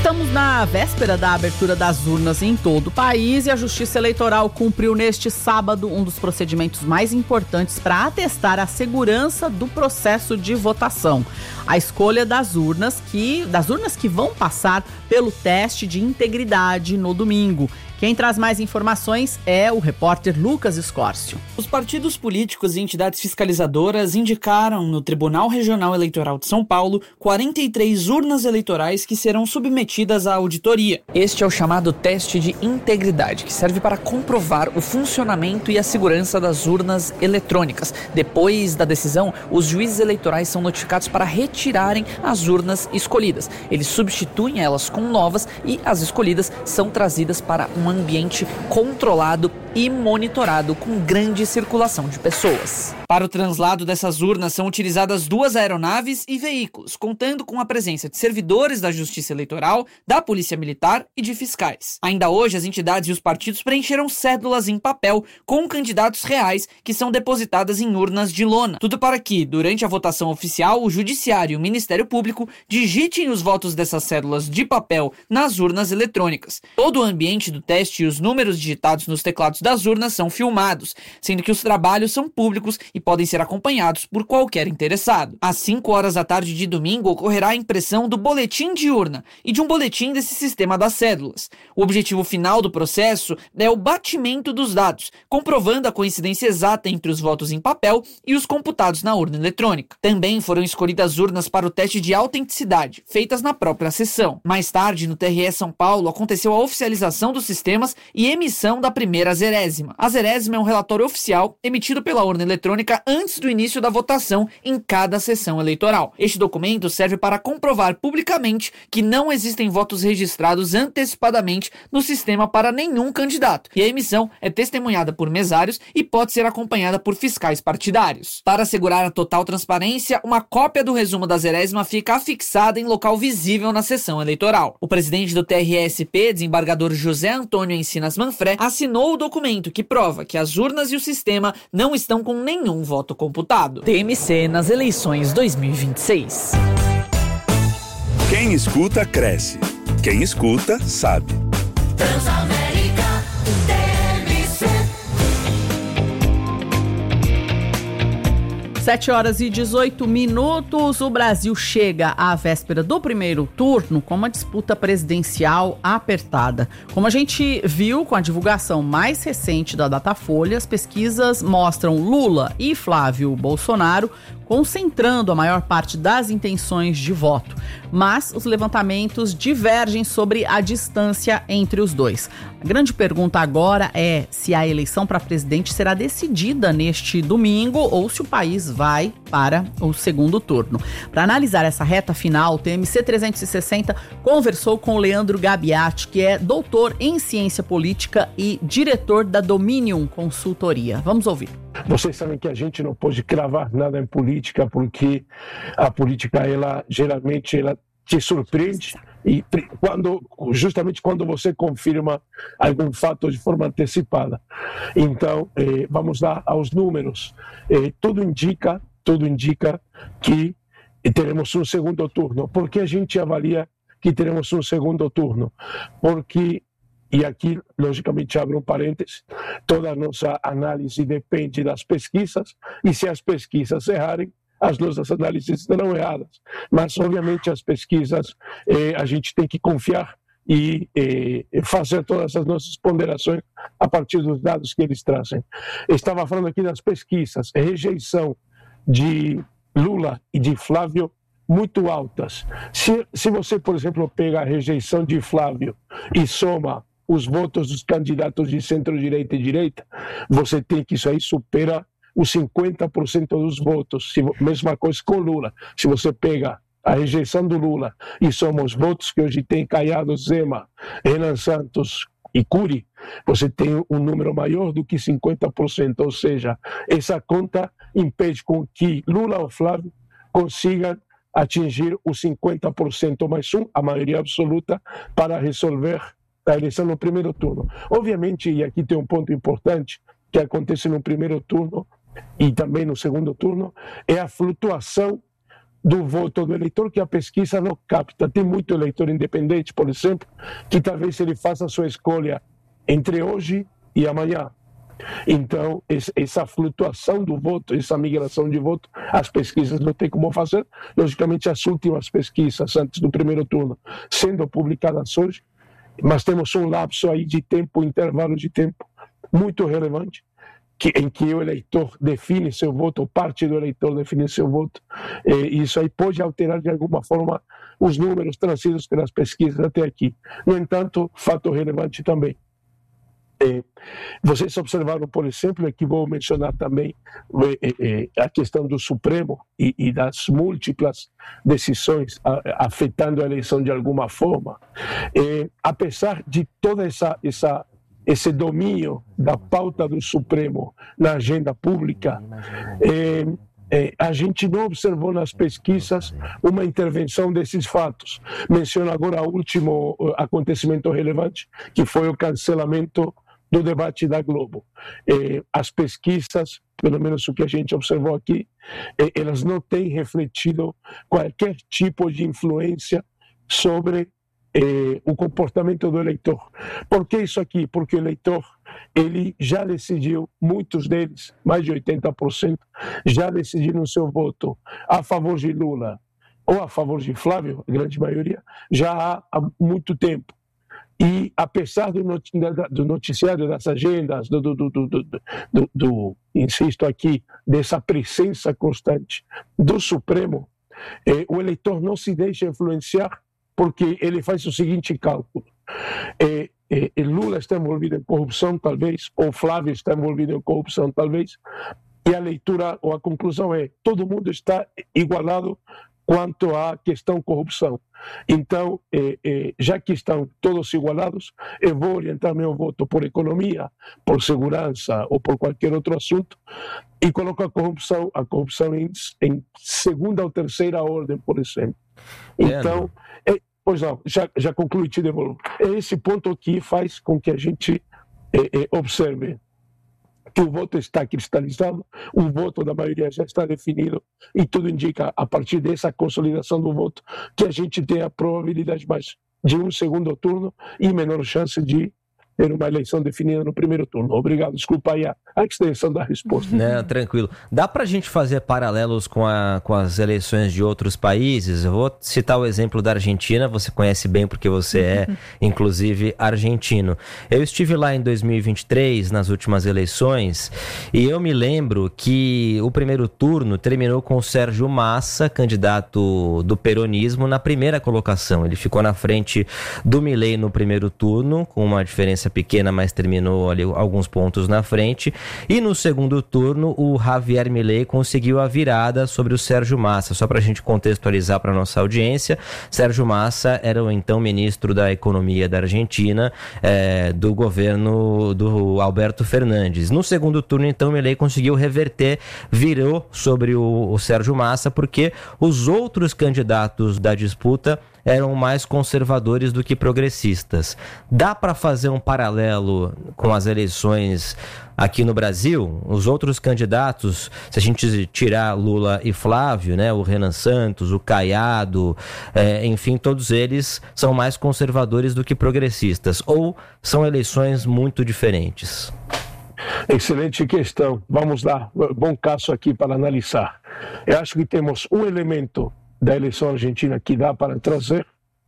Estamos na véspera da abertura das urnas em todo o país e a Justiça Eleitoral cumpriu neste sábado um dos procedimentos mais importantes para atestar a segurança do processo de votação. A escolha das urnas que, das urnas que vão passar pelo teste de integridade no domingo. Quem traz mais informações é o repórter Lucas Escórcio. Os partidos políticos e entidades fiscalizadoras indicaram no Tribunal Regional Eleitoral de São Paulo quarenta e três urnas eleitorais que serão submetidas à auditoria. Este é o chamado teste de integridade, que serve para comprovar o funcionamento e a segurança das urnas eletrônicas. Depois da decisão, os juízes eleitorais são notificados para retirarem as urnas escolhidas. Eles substituem elas com novas e as escolhidas são trazidas para uma ambiente controlado e monitorado com grande circulação de pessoas. Para o translado dessas urnas são utilizadas duas aeronaves e veículos, contando com a presença de servidores da Justiça Eleitoral, da Polícia Militar e de fiscais. Ainda hoje, as entidades e os partidos preencheram cédulas em papel com candidatos reais que são depositadas em urnas de lona. Tudo para que, durante a votação oficial, o Judiciário e o Ministério Público digitem os votos dessas cédulas de papel nas urnas eletrônicas. Todo o ambiente do teste e os números digitados nos teclados das urnas são filmados, sendo que os trabalhos são públicos e podem ser acompanhados por qualquer interessado. Às cinco horas da tarde de domingo ocorrerá a impressão do boletim de urna e de um boletim desse sistema das cédulas. O objetivo final do processo é o batimento dos dados, comprovando a coincidência exata entre os votos em papel e os computados na urna eletrônica. Também foram escolhidas urnas para o teste de autenticidade, feitas na própria sessão. Mais tarde, no T R E São Paulo, aconteceu a oficialização dos sistemas e emissão da primeira zerésima. A zerésima é um relatório oficial emitido pela urna eletrônica antes do início da votação em cada sessão eleitoral. Este documento serve para comprovar publicamente que não existem votos registrados antecipadamente no sistema para nenhum candidato, e a emissão é testemunhada por mesários e pode ser acompanhada por fiscais partidários. Para assegurar a total transparência, uma cópia do resumo da zerésima fica afixada em local visível na sessão eleitoral. O presidente do T R E S P, desembargador José Antônio Encinas Manfré, assinou o documento que prova que as urnas e o sistema não estão com nenhum voto computado. T M C nas eleições dois mil e vinte e seis. Quem escuta, cresce. Quem escuta, sabe. Transamérica, T M C. sete horas e dezoito minutos, o Brasil chega à véspera do primeiro turno com uma disputa presidencial apertada. Como a gente viu com a divulgação mais recente da Datafolha, as pesquisas mostram Lula e Flávio Bolsonaro concentrando a maior parte das intenções de voto. Mas os levantamentos divergem sobre a distância entre os dois. A grande pergunta agora é se a eleição para presidente será decidida neste domingo ou se o país vai para o segundo turno. Para analisar essa reta final, o T M C trezentos e sessenta conversou com o Leandro Gabiati, que é doutor em ciência política e diretor da Dominium Consultoria. Vamos ouvir. Vocês sabem que a gente não pode cravar nada em política, porque a política, ela geralmente ela te surpreende e quando, justamente quando você confirma algum fato de forma antecipada. Então, eh, vamos lá aos números. Eh, tudo indica, tudo indica que teremos um segundo turno. Por que a gente avalia que teremos um segundo turno? Porque e aqui, logicamente, abro um parênteses, toda a nossa análise depende das pesquisas, e se as pesquisas errarem, as nossas análises estarão erradas. Mas, obviamente, as pesquisas, eh, a gente tem que confiar e eh, fazer todas as nossas ponderações a partir dos dados que eles trazem. Estava falando aqui das pesquisas, rejeição de Lula e de Flávio muito altas. Se, se você, por exemplo, pega a rejeição de Flávio e soma os votos dos candidatos de centro-direita e direita, você tem que isso aí supera os cinquenta por cento dos votos. Se, mesma coisa com Lula. Se você pega a rejeição do Lula e soma os votos que hoje tem Caiado, Zema, Renan Santos e Cury, você tem um número maior do que cinquenta por cento. Ou seja, essa conta impede com que Lula ou Flávio consigam atingir os cinquenta por cento mais um, a maioria absoluta, para resolver a eleição no primeiro turno. Obviamente, e aqui tem um ponto importante que acontece no primeiro turno e também no segundo turno, é a flutuação do voto do eleitor que a pesquisa não capta. Tem muito eleitor independente, por exemplo, que talvez ele faça a sua escolha entre hoje e amanhã. Então, essa flutuação do voto, essa migração de voto, as pesquisas não têm como fazer. Logicamente, as últimas pesquisas antes do primeiro turno sendo publicadas hoje, mas temos um lapso aí de tempo, um intervalo de tempo muito relevante, que, em que o eleitor define seu voto, ou parte do eleitor define seu voto, e isso aí pode alterar de alguma forma os números trazidos pelas pesquisas até aqui. No entanto, fato relevante também. É, vocês observaram, por exemplo, que vou mencionar também é, é, a questão do Supremo e, e das múltiplas decisões a, afetando a eleição de alguma forma. É, apesar de toda essa, essa esse domínio da pauta do Supremo na agenda pública, é, é, a gente não observou nas pesquisas uma intervenção desses fatos. Menciono agora o último acontecimento relevante, que foi o cancelamento do debate da Globo. É, as pesquisas, pelo menos o que a gente observou aqui, é, elas não têm refletido qualquer tipo de influência sobre Eh, o comportamento do eleitor. Por que isso aqui? Porque o eleitor, ele já decidiu, muitos deles, mais de oitenta por cento, já decidiram o seu voto a favor de Lula ou a favor de Flávio, a grande maioria, já há, há muito tempo. E apesar do, not, do noticiário, das agendas, do, do, do, do, do, do, do, insisto aqui, dessa presença constante do Supremo, eh, o eleitor não se deixa influenciar, porque ele faz o seguinte cálculo: é, é, Lula está envolvido em corrupção, talvez, ou Flávio está envolvido em corrupção, talvez, e a leitura ou a conclusão é: todo mundo está igualado quanto à questão corrupção. Então, é, é, já que estão todos igualados, eu vou orientar meu voto por economia, por segurança ou por qualquer outro assunto, e coloco a corrupção, a corrupção em, em segunda ou terceira ordem, por exemplo. Então, é, pois não, já, já concluí, te devolvo. É esse ponto que faz com que a gente é, é, observe que o voto está cristalizado, o voto da maioria já está definido, e tudo indica, a partir dessa consolidação do voto, que a gente tem a probabilidade mais de um segundo turno e menor chance de ter uma eleição definida no primeiro turno. Obrigado, desculpa aí a, a extensão da resposta. Não, tranquilo. Dá pra gente fazer paralelos com, a, com as eleições de outros países? Eu vou citar o exemplo da Argentina, você conhece bem porque você é, inclusive, argentino. Eu estive lá em dois mil e vinte e três, nas últimas eleições, e eu me lembro que o primeiro turno terminou com o Sérgio Massa, candidato do peronismo, na primeira colocação. Ele ficou na frente do Milei no primeiro turno, com uma diferença pequena, mas terminou ali alguns pontos na frente. E no segundo turno, o Javier Milei conseguiu a virada sobre o Sérgio Massa. Só para a gente contextualizar para nossa audiência, Sérgio Massa era o então ministro da Economia da Argentina, é, do governo do Alberto Fernandes. No segundo turno, então, Milei conseguiu reverter, virou sobre o, o Sérgio Massa, porque os outros candidatos da disputa eram mais conservadores do que progressistas. Dá para fazer um paralelo com as eleições aqui no Brasil? Os outros candidatos, se a gente tirar Lula e Flávio, né, o Renan Santos, o Caiado, é, enfim, todos eles são mais conservadores do que progressistas, ou são eleições muito diferentes? Excelente questão. Vamos lá, bom caso aqui para analisar. Eu acho que temos um elemento da eleição argentina que dá para trazer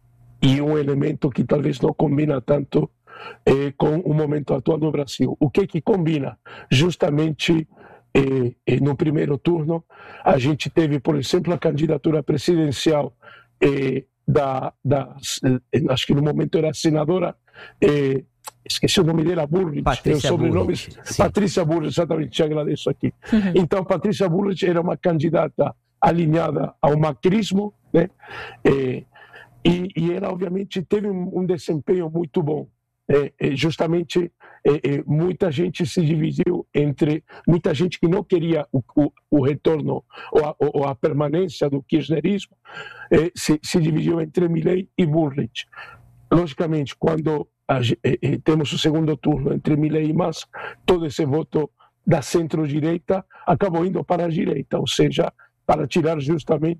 e um elemento que talvez não combina tanto eh, com o momento atual no Brasil. O que que combina? Justamente eh, eh, no primeiro turno a gente teve, por exemplo, a candidatura presidencial eh, da, da eh, acho que no momento era a senadora, eh, esqueci o nome dela, Bullrich, Patrícia Bullrich, Patrícia Bullrich, exatamente, te agradeço aqui. Uhum. Então, Patrícia Bullrich era uma candidata alinhada ao macrismo, né? É, e, e ela, obviamente, teve um, um desempenho muito bom. É, é, justamente, é, é, muita gente se dividiu entre... Muita gente que não queria o, o, o retorno ou a, ou a permanência do kirchnerismo é, se, se dividiu entre Milei e Bullrich. Logicamente, quando a, é, temos o segundo turno entre Milei e Massa, todo esse voto da centro-direita acabou indo para a direita, ou seja, para tirar justamente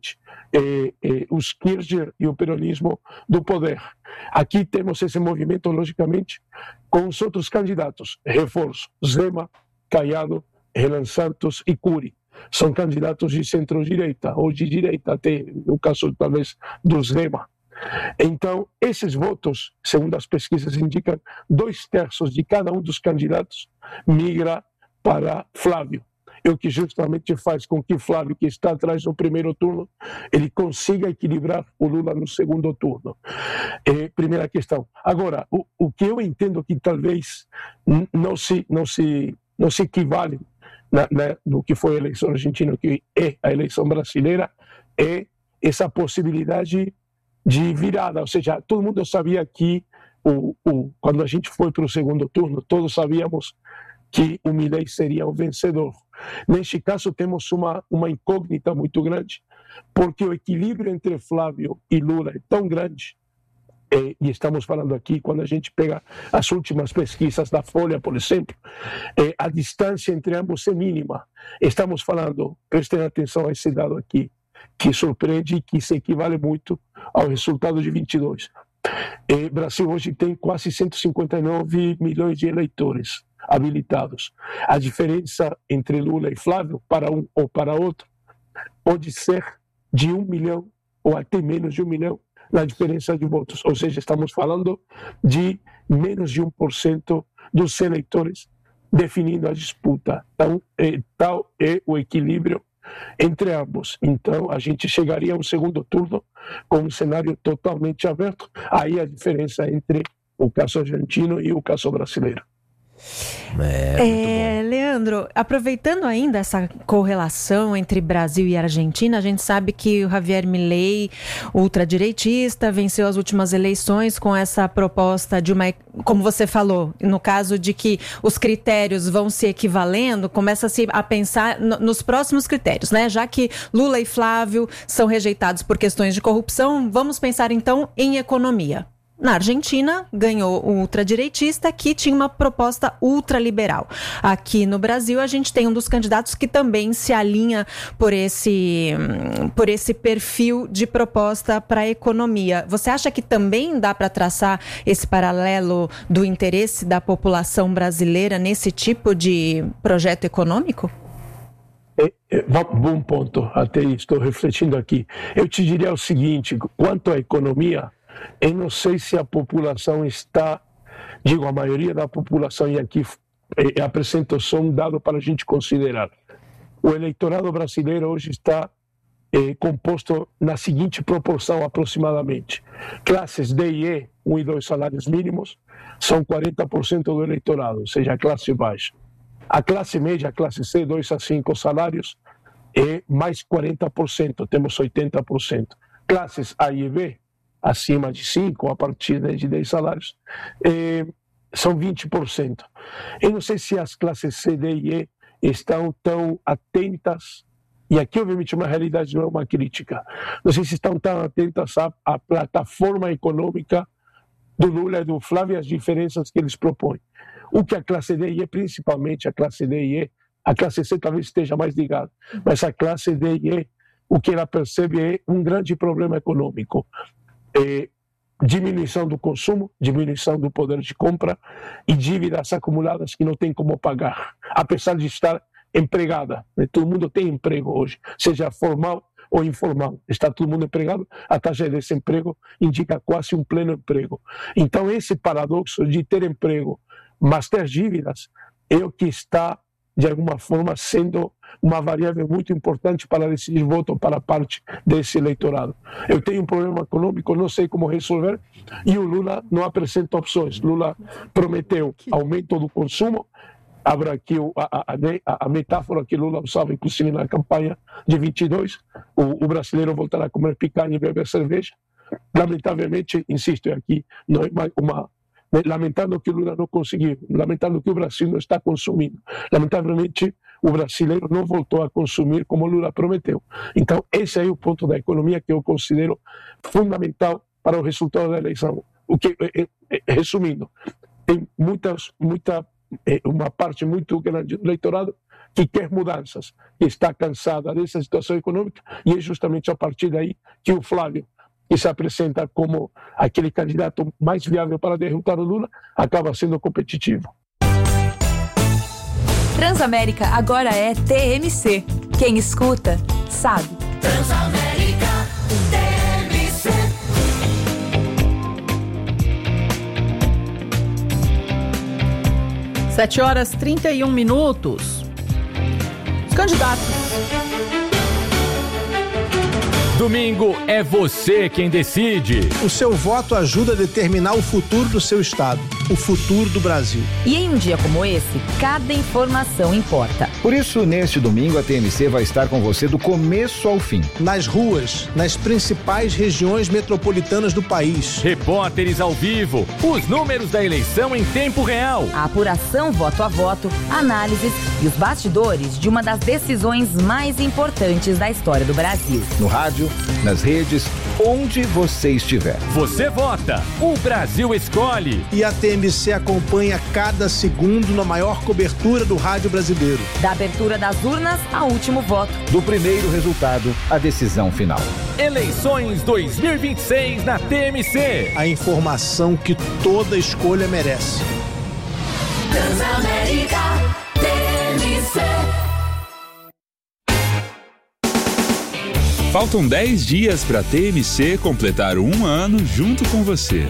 eh, eh, os Kirchner e o peronismo do poder. Aqui temos esse movimento, logicamente, com os outros candidatos, reforço, Zema, Caiado, Renan Santos e Cury. São candidatos de centro-direita, ou de direita até, no caso talvez do Zema. Então, esses votos, segundo as pesquisas indicam, dois terços de cada um dos candidatos migra para Flávio. É o que justamente faz com que Flávio, que está atrás no primeiro turno, ele consiga equilibrar o Lula no segundo turno. É, primeira questão. Agora, o, o que eu entendo que talvez não se, não se, não se equivale na, na, no que foi a eleição argentina, que é a eleição brasileira, é essa possibilidade de virada. Ou seja, todo mundo sabia que o, o, quando a gente foi para o segundo turno, todos sabíamos que o Milei seria o vencedor. Neste caso, temos uma, uma incógnita muito grande, porque o equilíbrio entre Flávio e Lula é tão grande, e, e estamos falando aqui, quando a gente pega as últimas pesquisas da Folha, por exemplo, é, a distância entre ambos é mínima. Estamos falando, prestem atenção a esse dado aqui, que surpreende e que se equivale muito ao resultado de vinte e dois. O Brasil hoje tem quase cento e cinquenta e nove milhões de eleitores habilitados. A diferença entre Lula e Flávio, para um ou para outro, pode ser de um milhão ou até menos de um milhão na diferença de votos. Ou seja, estamos falando de menos de um por cento dos eleitores definindo a disputa. Então, é, tal é o equilíbrio entre ambos. Então, a gente chegaria ao segundo turno com um cenário totalmente aberto. Aí a diferença entre o caso argentino e o caso brasileiro. É, é, Leandro, aproveitando ainda essa correlação entre Brasil e Argentina, a gente sabe que o Javier Milei, ultradireitista, venceu as últimas eleições com essa proposta de uma, como você falou, no caso de que os critérios vão se equivalendo, começa-se a pensar no, nos próximos critérios, né? Já que Lula e Flávio são rejeitados por questões de corrupção, vamos pensar então em economia. Na Argentina, ganhou o ultradireitista que tinha uma proposta ultraliberal. Aqui no Brasil, a gente tem um dos candidatos que também se alinha por esse, por esse perfil de proposta para a economia. Você acha que também dá para traçar esse paralelo do interesse da população brasileira nesse tipo de projeto econômico? É, é, bom ponto, até estou refletindo aqui. Eu te diria o seguinte, quanto à economia, eu não sei se a população está, digo, a maioria da população, e aqui eh, apresento só um dado para a gente considerar. O eleitorado brasileiro hoje está eh, composto na seguinte proporção aproximadamente. Classes D e E, um e dois salários mínimos, são quarenta por cento do eleitorado, ou seja, a classe baixa. A classe média, a classe C, dois a cinco salários, é mais quarenta por cento, temos oitenta por cento. Classes A e B, acima de cinco, a partir de dez salários, eh, são vinte por cento. Eu não sei se as classes C, D e E estão tão atentas, e aqui obviamente uma realidade não é uma crítica, não sei se estão tão atentas à, à plataforma econômica do Lula e do Flávio e as diferenças que eles propõem. O que a classe D e E, principalmente a classe D e E, a classe C talvez esteja mais ligada, mas a classe D e E, o que ela percebe é um grande problema econômico. É, diminuição do consumo, diminuição do poder de compra e dívidas acumuladas que não tem como pagar, apesar de estar empregada. Né? Todo mundo tem emprego hoje, seja formal ou informal. Está todo mundo empregado, a taxa de desemprego indica quase um pleno emprego. Então, esse paradoxo de ter emprego, mas ter dívidas, é o que está, de alguma forma, sendo uma variável muito importante para decidir voto para parte desse eleitorado. Eu tenho um problema econômico, não sei como resolver, e o Lula não apresenta opções. Lula prometeu aumento do consumo, abro aqui a, a, a metáfora que Lula usava, inclusive na campanha de vinte e dois, o, o brasileiro voltará a comer picanha e beber cerveja. Lamentavelmente, insisto, aqui não é uma... lamentando que o Lula não conseguiu, lamentando que o Brasil não está consumindo. Lamentavelmente, o brasileiro não voltou a consumir como o Lula prometeu. Então, esse é o ponto da economia que eu considero fundamental para o resultado da eleição. O que, resumindo, tem muitas, muita, uma parte muito grande do eleitorado que quer mudanças, que está cansada dessa situação econômica, e é justamente a partir daí que o Flávio, que se apresenta como aquele candidato mais viável para derrotar o Lula, acaba sendo competitivo. Transamérica agora é T M C. Quem escuta, sabe. Transamérica T M C. sete horas e trinta e um minutos. Os candidatos. Domingo é você quem decide. O seu voto ajuda a determinar o futuro do seu estado, o futuro do Brasil. E em um dia como esse, cada informação importa. Por isso, neste domingo, a T M C vai estar com você do começo ao fim. Nas ruas, nas principais regiões metropolitanas do país. Repórteres ao vivo, os números da eleição em tempo real. A apuração voto a voto, análises e os bastidores de uma das decisões mais importantes da história do Brasil. No rádio, nas redes, onde você estiver. Você vota, o Brasil escolhe. E a T M C acompanha cada segundo na maior cobertura do rádio brasileiro. Da abertura das urnas ao último voto. Do primeiro resultado à decisão final. Eleições dois mil e vinte e seis na T M C. A informação que toda escolha merece. Transamérica T M C. Faltam dez dias para a T M C completar um ano junto com você.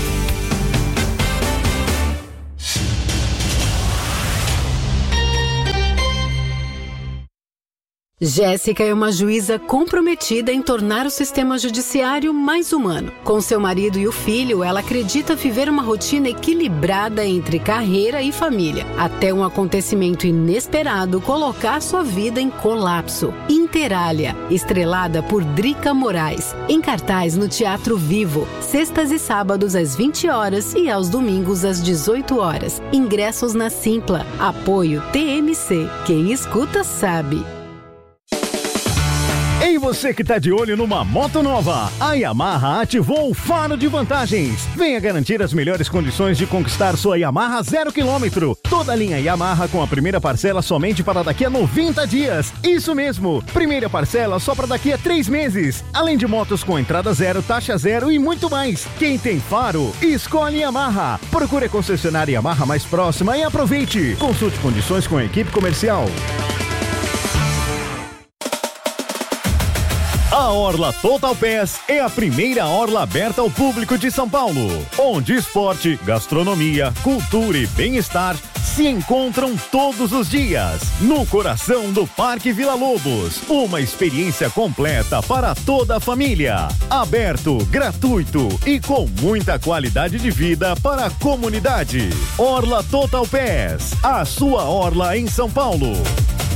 Jéssica é uma juíza comprometida em tornar o sistema judiciário mais humano. Com seu marido e o filho, ela acredita viver uma rotina equilibrada entre carreira e família, até um acontecimento inesperado colocar sua vida em colapso. Interália, estrelada por Drica Moraes, em cartaz no Teatro Vivo, sextas e sábados às vinte horas e aos domingos às dezoito horas. Ingressos na Simpla. Apoio T M C. Quem escuta sabe. Ei, você que tá de olho numa moto nova, a Yamaha ativou o Faro de Vantagens. Venha garantir as melhores condições de conquistar sua Yamaha zero quilômetro. Toda a linha Yamaha com a primeira parcela somente para daqui a noventa dias. Isso mesmo, primeira parcela só para daqui a três meses. Além de motos com entrada zero, taxa zero e muito mais. Quem tem Faro, escolhe Yamaha. Procure a concessionária Yamaha mais próxima e aproveite. Consulte condições com a equipe comercial. A Orla Total Pass é a primeira orla aberta ao público de São Paulo, onde esporte, gastronomia, cultura e bem-estar se encontram todos os dias, no coração do Parque Vila Lobos. Uma experiência completa para toda a família. Aberto, gratuito e com muita qualidade de vida para a comunidade. Orla Total Pass, a sua orla em São Paulo.